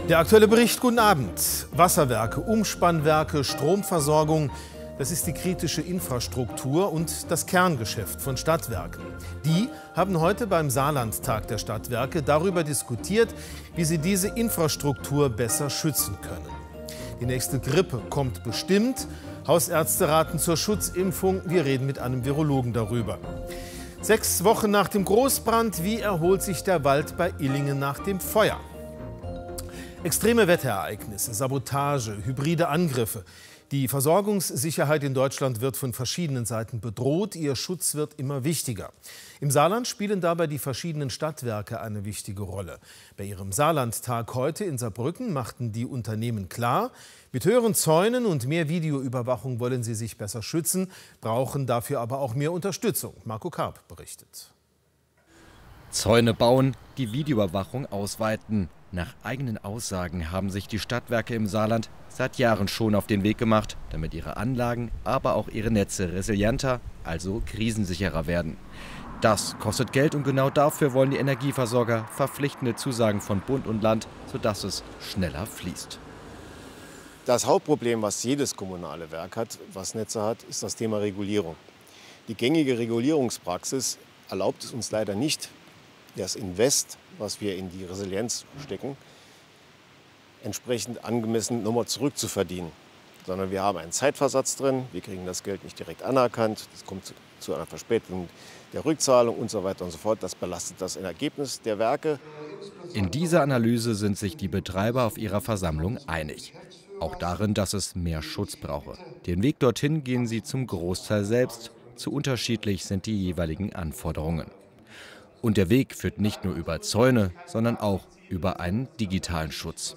Der aktuelle Bericht, guten Abend. Wasserwerke, Umspannwerke, Stromversorgung, das ist die kritische Infrastruktur und das Kerngeschäft von Stadtwerken. Die haben heute beim Saarlandtag der Stadtwerke darüber diskutiert, wie sie diese Infrastruktur besser schützen können. Die nächste Grippe kommt bestimmt. Hausärzte raten zur Schutzimpfung. Wir reden mit einem Virologen darüber. 6 Wochen nach dem Großbrand, wie erholt sich der Wald bei Illingen nach dem Feuer? Extreme Wetterereignisse, Sabotage, hybride Angriffe. Die Versorgungssicherheit in Deutschland wird von verschiedenen Seiten bedroht. Ihr Schutz wird immer wichtiger. Im Saarland spielen dabei die verschiedenen Stadtwerke eine wichtige Rolle. Bei ihrem Saarlandtag heute in Saarbrücken machten die Unternehmen klar, mit höheren Zäunen und mehr Videoüberwachung wollen sie sich besser schützen, brauchen dafür aber auch mehr Unterstützung. Marco Karp berichtet. Zäune bauen, die Videoüberwachung ausweiten. Nach eigenen Aussagen haben sich die Stadtwerke im Saarland seit Jahren schon auf den Weg gemacht, damit ihre Anlagen, aber auch ihre Netze resilienter, also krisensicherer werden. Das kostet Geld und genau dafür wollen die Energieversorger verpflichtende Zusagen von Bund und Land, sodass es schneller fließt. Das Hauptproblem, was jedes kommunale Werk hat, was Netze hat, ist das Thema Regulierung. Die gängige Regulierungspraxis erlaubt es uns leider nicht, das Invest, was wir in die Resilienz stecken, entsprechend angemessen nochmal zurückzuverdienen. Sondern wir haben einen Zeitversatz drin, wir kriegen das Geld nicht direkt anerkannt, es kommt zu einer Verspätung der Rückzahlung und so weiter und so fort. Das belastet das Ergebnis der Werke. In dieser Analyse sind sich die Betreiber auf ihrer Versammlung einig. Auch darin, dass es mehr Schutz brauche. Den Weg dorthin gehen sie zum Großteil selbst. Zu unterschiedlich sind die jeweiligen Anforderungen. Und der Weg führt nicht nur über Zäune, sondern auch über einen digitalen Schutz.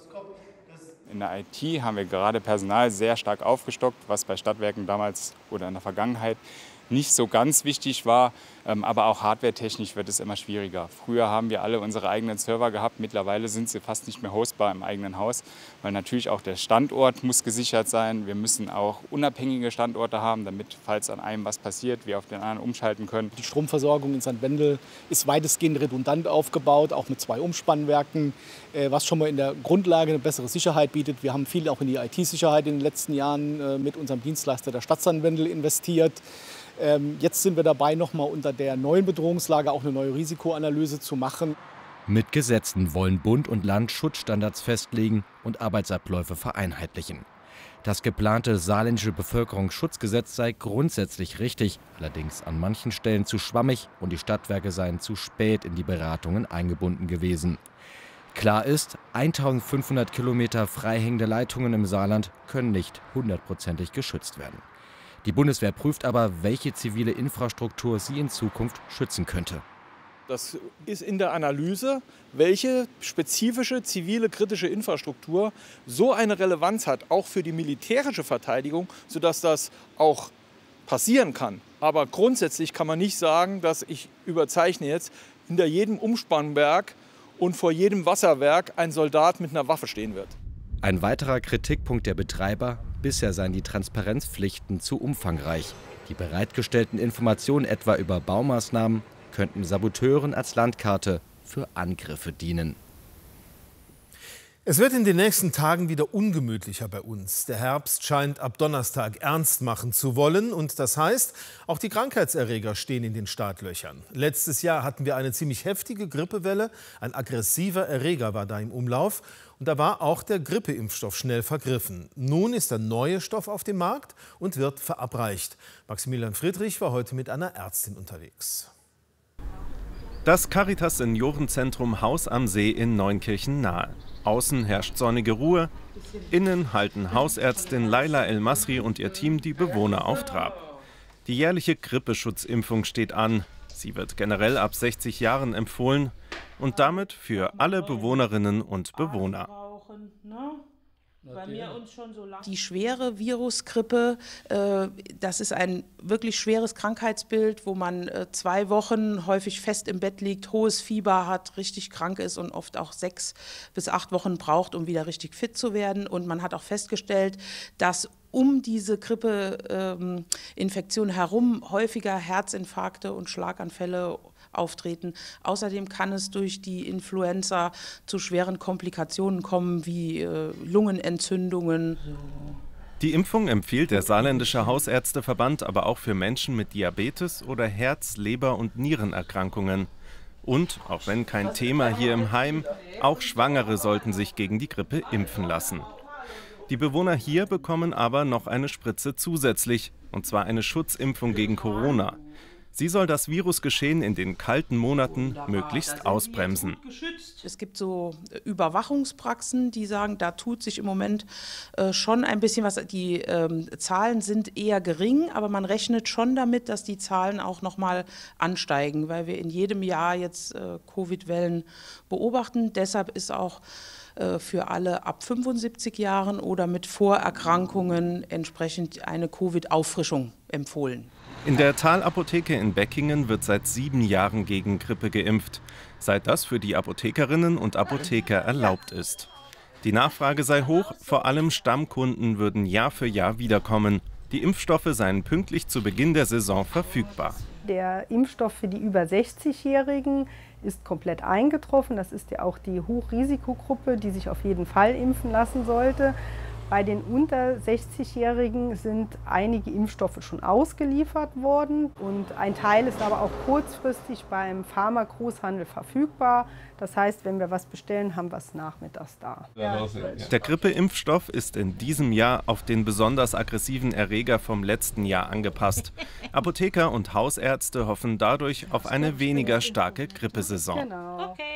In der IT haben wir gerade Personal sehr stark aufgestockt, was bei Stadtwerken damals oder in der Vergangenheit nicht so ganz wichtig war. Aber auch hardwaretechnisch wird es immer schwieriger. Früher haben wir alle unsere eigenen Server gehabt. Mittlerweile sind sie fast nicht mehr hostbar im eigenen Haus, weil natürlich auch der Standort muss gesichert sein. Wir müssen auch unabhängige Standorte haben, damit, falls an einem was passiert, wir auf den anderen umschalten können. Die Stromversorgung in St. Wendel ist weitestgehend redundant aufgebaut, auch mit 2 Umspannwerken, was schon mal in der Grundlage eine bessere Sicherheit bietet. Wir haben viel auch in die IT-Sicherheit in den letzten Jahren mit unserem Dienstleister der Stadt St. Wendel investiert. Jetzt sind wir dabei, nochmal unter der neuen Bedrohungslage auch eine neue Risikoanalyse zu machen. Mit Gesetzen wollen Bund und Land Schutzstandards festlegen und Arbeitsabläufe vereinheitlichen. Das geplante saarländische Bevölkerungsschutzgesetz sei grundsätzlich richtig, allerdings an manchen Stellen zu schwammig und die Stadtwerke seien zu spät in die Beratungen eingebunden gewesen. Klar ist, 1500 Kilometer freihängende Leitungen im Saarland können nicht 100%ig geschützt werden. Die Bundeswehr prüft aber, welche zivile Infrastruktur sie in Zukunft schützen könnte. Das ist in der Analyse, welche spezifische zivile kritische Infrastruktur so eine Relevanz hat, auch für die militärische Verteidigung, sodass das auch passieren kann. Aber grundsätzlich kann man nicht sagen, dass ich überzeichne jetzt, hinter jedem Umspannwerk und vor jedem Wasserwerk ein Soldat mit einer Waffe stehen wird. Ein weiterer Kritikpunkt der Betreiber: Bisher seien die Transparenzpflichten zu umfangreich. Die bereitgestellten Informationen etwa über Baumaßnahmen könnten Saboteuren als Landkarte für Angriffe dienen. Es wird in den nächsten Tagen wieder ungemütlicher bei uns. Der Herbst scheint ab Donnerstag ernst machen zu wollen. Und das heißt, auch die Krankheitserreger stehen in den Startlöchern. Letztes Jahr hatten wir eine ziemlich heftige Grippewelle. Ein aggressiver Erreger war da im Umlauf. Und da war auch der Grippeimpfstoff schnell vergriffen. Nun ist der neue Stoff auf dem Markt und wird verabreicht. Maximilian Friedrich war heute mit einer Ärztin unterwegs. Das Caritas-Seniorenzentrum Haus am See in Neunkirchen nahe. Außen herrscht sonnige Ruhe, innen halten Hausärztin Laila El-Masri und ihr Team die Bewohner auf Trab. Die jährliche Grippeschutzimpfung steht an. Sie wird generell ab 60 Jahren empfohlen und damit für alle Bewohnerinnen und Bewohner. Die schwere Virusgrippe, das ist ein wirklich schweres Krankheitsbild, wo man 2 Wochen häufig fest im Bett liegt, hohes Fieber hat, richtig krank ist und oft auch 6 bis 8 Wochen braucht, um wieder richtig fit zu werden. Und man hat auch festgestellt, dass um diese Grippeinfektion herum häufiger Herzinfarkte und Schlaganfälle auftreten. Außerdem kann es durch die Influenza zu schweren Komplikationen kommen, wie Lungenentzündungen. Die Impfung empfiehlt der Saarländische Hausärzteverband aber auch für Menschen mit Diabetes oder Herz-, Leber- und Nierenerkrankungen. Und, auch wenn kein Thema hier im Heim, auch Schwangere sollten sich gegen die Grippe impfen lassen. Die Bewohner hier bekommen aber noch eine Spritze zusätzlich, und zwar eine Schutzimpfung gegen Corona. Sie soll das Virusgeschehen in den kalten Monaten möglichst ausbremsen. Es gibt so Überwachungspraxen, die sagen, da tut sich im Moment schon ein bisschen was. Die Zahlen sind eher gering, aber man rechnet schon damit, dass die Zahlen auch noch mal ansteigen, weil wir in jedem Jahr jetzt Covid-Wellen beobachten. Deshalb ist auch für alle ab 75 Jahren oder mit Vorerkrankungen entsprechend eine Covid-Auffrischung empfohlen. In der Thalapotheke in Beckingen wird seit 7 Jahren gegen Grippe geimpft, seit das für die Apothekerinnen und Apotheker erlaubt ist. Die Nachfrage sei hoch, vor allem Stammkunden würden Jahr für Jahr wiederkommen. Die Impfstoffe seien pünktlich zu Beginn der Saison verfügbar. Der Impfstoff für die über 60-Jährigen ist komplett eingetroffen. Das ist ja auch die Hochrisikogruppe, die sich auf jeden Fall impfen lassen sollte. Bei den unter 60-Jährigen sind einige Impfstoffe schon ausgeliefert worden und ein Teil ist aber auch kurzfristig beim Pharma-Großhandel verfügbar. Das heißt, wenn wir was bestellen, haben wir es nachmittags da. Der Grippeimpfstoff ist in diesem Jahr auf den besonders aggressiven Erreger vom letzten Jahr angepasst. Apotheker und Hausärzte hoffen dadurch auf eine weniger starke Grippesaison. Genau. Okay.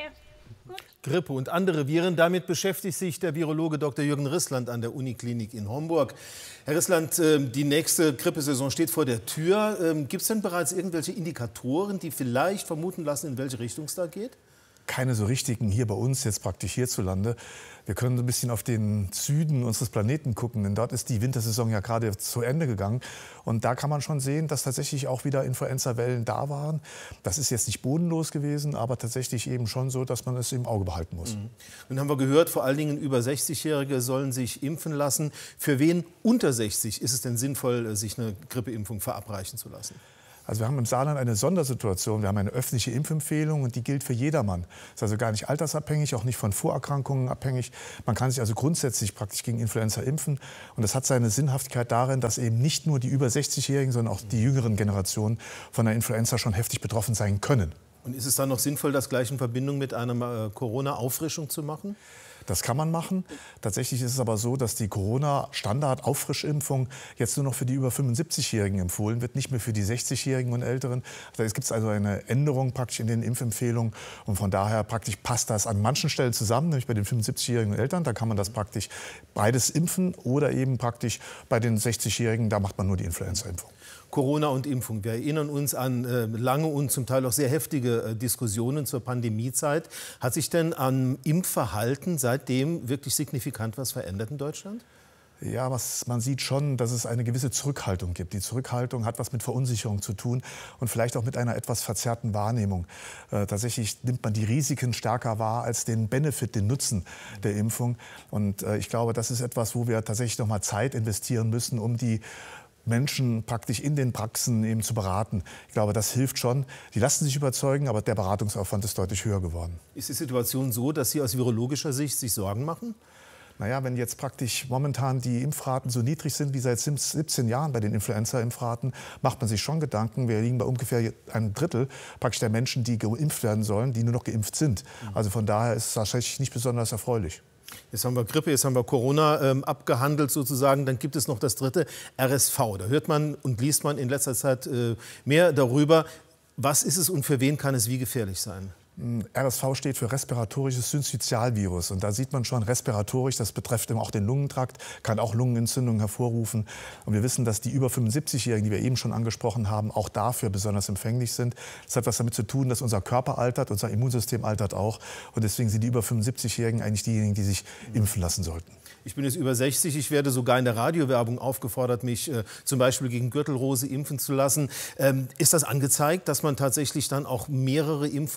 Grippe und andere Viren. Damit beschäftigt sich der Virologe Dr. Jürgen Rissland an der Uniklinik in Homburg. Herr Rissland, die nächste Grippesaison steht vor der Tür. Gibt es denn bereits irgendwelche Indikatoren, die vielleicht vermuten lassen, in welche Richtung es da geht? Keine so richtigen hier bei uns, jetzt praktisch hierzulande. Wir können so ein bisschen auf den Süden unseres Planeten gucken, denn dort ist die Wintersaison ja gerade zu Ende gegangen. Und da kann man schon sehen, dass tatsächlich auch wieder Influenza-Wellen da waren. Das ist jetzt nicht bodenlos gewesen, aber tatsächlich eben schon so, dass man es im Auge behalten muss. Nun haben wir gehört, vor allen Dingen über 60-Jährige sollen sich impfen lassen. Für wen unter 60 ist es denn sinnvoll, sich eine Grippeimpfung verabreichen zu lassen? Also wir haben im Saarland eine Sondersituation. Wir haben eine öffentliche Impfempfehlung und die gilt für jedermann. Ist also gar nicht altersabhängig, auch nicht von Vorerkrankungen abhängig. Man kann sich also grundsätzlich praktisch gegen Influenza impfen. Und das hat seine Sinnhaftigkeit darin, dass eben nicht nur die über 60-Jährigen, sondern auch die jüngeren Generationen von der Influenza schon heftig betroffen sein können. Und ist es dann noch sinnvoll, das gleich in Verbindung mit einer Corona-Auffrischung zu machen? Das kann man machen. Tatsächlich ist es aber so, dass die Corona-Standard-Auffrischimpfung jetzt nur noch für die über 75-Jährigen empfohlen wird, nicht mehr für die 60-Jährigen und Älteren. Es gibt also eine Änderung praktisch in den Impfempfehlungen und von daher praktisch passt das an manchen Stellen zusammen, nämlich bei den 75-Jährigen und Eltern, da kann man das praktisch beides impfen oder eben praktisch bei den 60-Jährigen, da macht man nur die Influenza-Impfung. Corona und Impfung. Wir erinnern uns an lange und zum Teil auch sehr heftige Diskussionen zur Pandemiezeit. Hat sich denn am Impfverhalten seitdem wirklich signifikant was verändert in Deutschland? Ja, man sieht schon, dass es eine gewisse Zurückhaltung gibt. Die Zurückhaltung hat was mit Verunsicherung zu tun und vielleicht auch mit einer etwas verzerrten Wahrnehmung. Tatsächlich nimmt man die Risiken stärker wahr als den Benefit, den Nutzen der Impfung. Und ich glaube, das ist etwas, wo wir tatsächlich noch mal Zeit investieren müssen, um die Menschen praktisch in den Praxen eben zu beraten. Ich glaube, das hilft schon. Die lassen sich überzeugen, aber der Beratungsaufwand ist deutlich höher geworden. Ist die Situation so, dass Sie aus virologischer Sicht sich Sorgen machen? Naja, wenn jetzt praktisch momentan die Impfraten so niedrig sind wie seit 17 Jahren bei den Influenza-Impfraten, macht man sich schon Gedanken. Wir liegen bei ungefähr einem Drittel praktisch der Menschen, die geimpft werden sollen, die nur noch geimpft sind. Also von daher ist es tatsächlich nicht besonders erfreulich. Jetzt haben wir Grippe, jetzt haben wir Corona abgehandelt sozusagen. Dann gibt es noch das dritte, RSV. Da hört man und liest man in letzter Zeit mehr darüber. Was ist es und für wen kann es wie gefährlich sein? RSV steht für respiratorisches Syncytialvirus. Und da sieht man schon respiratorisch, das betrifft eben auch den Lungentrakt, kann auch Lungenentzündungen hervorrufen. Und wir wissen, dass die über 75-Jährigen, die wir eben schon angesprochen haben, auch dafür besonders empfänglich sind. Das hat was damit zu tun, dass unser Körper altert, unser Immunsystem altert auch. Und deswegen sind die über 75-Jährigen eigentlich diejenigen, die sich impfen lassen sollten. Ich bin jetzt über 60, ich werde sogar in der Radiowerbung aufgefordert, mich zum Beispiel gegen Gürtelrose impfen zu lassen. Ist das angezeigt, dass man tatsächlich dann auch mehrere Impfungen dann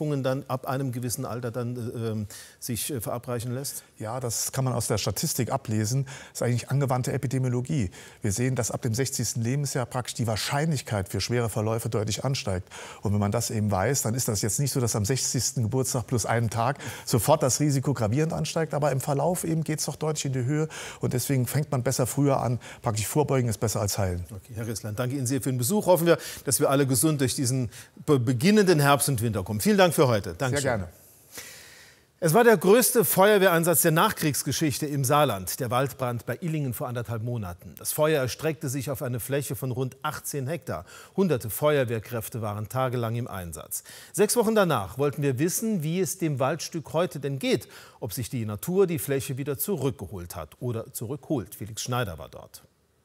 ab einem gewissen Alter dann sich verabreichen lässt? Ja, das kann man aus der Statistik ablesen. Das ist eigentlich angewandte Epidemiologie. Wir sehen, dass ab dem 60. Lebensjahr praktisch die Wahrscheinlichkeit für schwere Verläufe deutlich ansteigt. Und wenn man das eben weiß, dann ist das jetzt nicht so, dass am 60. Geburtstag plus einen Tag sofort das Risiko gravierend ansteigt. Aber im Verlauf eben geht es doch deutlich in die Höhe. Und deswegen fängt man besser früher an. Praktisch vorbeugen ist besser als heilen. Okay, Herr Rissland, danke Ihnen sehr für den Besuch. Hoffen wir, dass wir alle gesund durch diesen beginnenden Herbst und Winter kommen. Vielen Dank für heute. Dankeschön. Sehr gerne. Es war der größte Feuerwehreinsatz der Nachkriegsgeschichte im Saarland, der Waldbrand bei Illingen vor 1,5 Monaten. Das Feuer erstreckte sich auf eine Fläche von rund 18 Hektar. Hunderte Feuerwehrkräfte waren tagelang im Einsatz. 6 Wochen danach wollten wir wissen, wie es dem Waldstück heute denn geht. Ob sich die Natur die Fläche wieder zurückgeholt hat oder zurückholt. Felix Schneider war dort.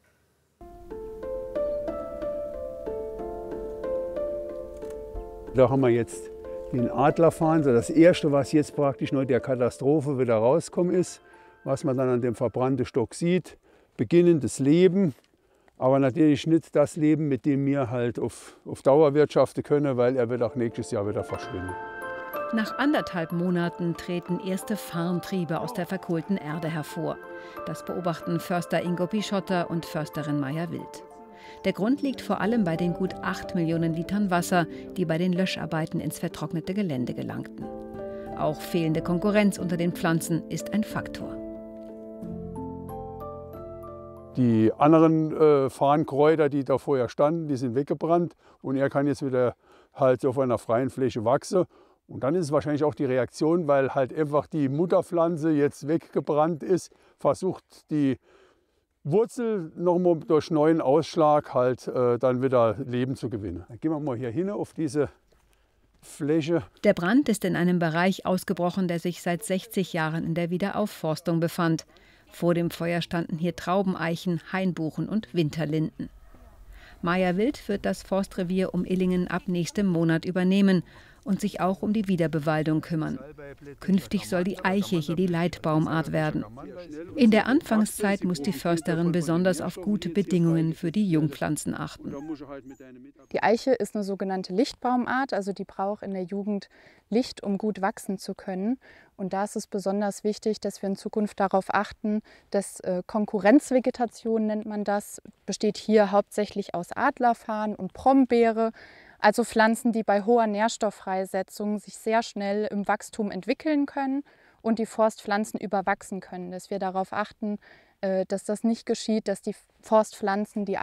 Da haben wir jetzt den Adlerfarn, so das Erste, was jetzt praktisch nach der Katastrophe wieder rauskommen ist, was man dann an dem verbrannten Stock sieht. Beginnendes Leben, aber natürlich nicht das Leben, mit dem wir halt auf Dauer wirtschaften können, weil er wird auch nächstes Jahr wieder verschwinden. Nach 1,5 Monaten treten erste Farntriebe aus der verkohlten Erde hervor. Das beobachten Förster Ingo Pischotter und Försterin Maya Wild. Der Grund liegt vor allem bei den gut 8 Millionen Litern Wasser, die bei den Löscharbeiten ins vertrocknete Gelände gelangten. Auch fehlende Konkurrenz unter den Pflanzen ist ein Faktor. Die anderen Farnkräuter, die da vorher standen, die sind weggebrannt und er kann jetzt wieder halt auf einer freien Fläche wachsen. Und dann ist es wahrscheinlich auch die Reaktion, weil halt einfach die Mutterpflanze jetzt weggebrannt ist, versucht die Wurzel nochmal durch neuen Ausschlag halt dann wieder Leben zu gewinnen. Dann gehen wir mal hier hin auf diese Fläche. Der Brand ist in einem Bereich ausgebrochen, der sich seit 60 Jahren in der Wiederaufforstung befand. Vor dem Feuer standen hier Traubeneichen, Hainbuchen und Winterlinden. Maya Wild wird das Forstrevier um Illingen ab nächstem Monat übernehmen und sich auch um die Wiederbewaldung kümmern. Künftig soll die Eiche hier die Leitbaumart werden. In der Anfangszeit muss die Försterin besonders auf gute Bedingungen für die Jungpflanzen achten. Die Eiche ist eine sogenannte Lichtbaumart, also die braucht in der Jugend Licht, um gut wachsen zu können. Und da ist es besonders wichtig, dass wir in Zukunft darauf achten, dass Konkurrenzvegetation, nennt man das, besteht hier hauptsächlich aus Adlerfarn und Brombeere. Also Pflanzen, die bei hoher Nährstofffreisetzung sich sehr schnell im Wachstum entwickeln können und die Forstpflanzen überwachsen können. Dass wir darauf achten, dass das nicht geschieht, dass die Forstpflanzen die